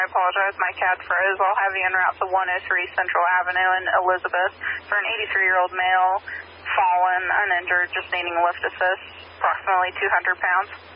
I apologize, my CAD froze. I'll have you en route to 103 Central Avenue in Elizabeth for an 83-year-old male, fallen, uninjured, just needing lift assist, approximately 200 pounds.